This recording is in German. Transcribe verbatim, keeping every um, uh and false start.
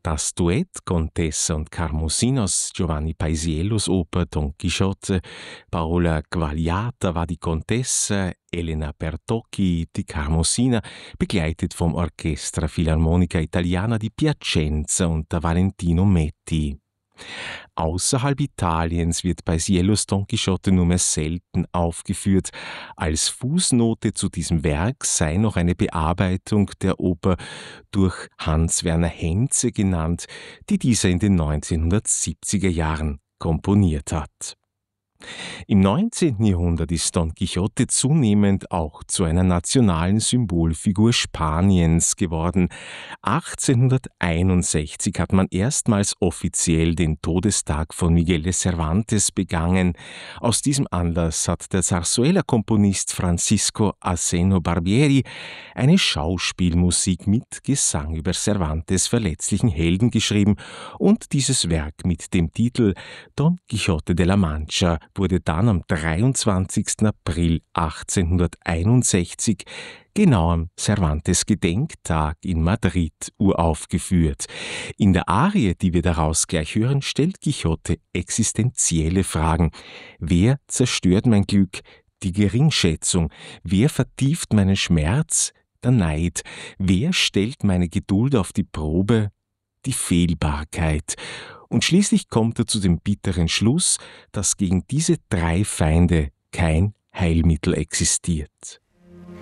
Das Duett Contessa und Carmosine aus Giovanni Paisiellos Oper Don Quixote, Paola Quagliata war die Contessa, Elena Bertocchi die Carmosina, begleitet vom Orchestra Filarmonica Italiana di Piacenza unter Valentino Metti. Außerhalb Italiens wird Paisiellos Don Quixote nur mehr selten aufgeführt. Als Fußnote zu diesem Werk sei noch eine Bearbeitung der Oper durch Hans-Werner Henze genannt, die dieser in den neunzehnhundertsiebziger Jahren komponiert hat. Im neunzehnten Jahrhundert ist Don Quixote zunehmend auch zu einer nationalen Symbolfigur Spaniens geworden. achtzehnhunderteinundsechzig hat man erstmals offiziell den Todestag von Miguel de Cervantes begangen. Aus diesem Anlass hat der Zarzuela-Komponist Francisco Aseno Barbieri eine Schauspielmusik mit Gesang über Cervantes' verletzlichen Helden geschrieben und dieses Werk mit dem Titel Don Quixote de la Mancha wurde dann am dreiundzwanzigsten April achtzehnhunderteinundsechzig, genau am Cervantes-Gedenktag in Madrid, uraufgeführt. In der Arie, die wir daraus gleich hören, stellt Quixote existenzielle Fragen. Wer zerstört mein Glück? Die Geringschätzung. Wer vertieft meinen Schmerz? Der Neid. Wer stellt meine Geduld auf die Probe? Die Fehlbarkeit. Und schließlich kommt er zu dem bitteren Schluss, dass gegen diese drei Feinde kein Heilmittel existiert.